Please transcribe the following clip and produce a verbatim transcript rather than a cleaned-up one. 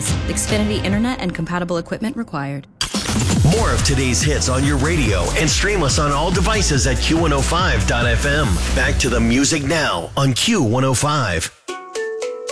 applies. Xfinity Internet and compatible equipment required. More of today's hits on your radio and stream us on all devices at Q one oh five dot F M. Back to the music now on Q one oh five.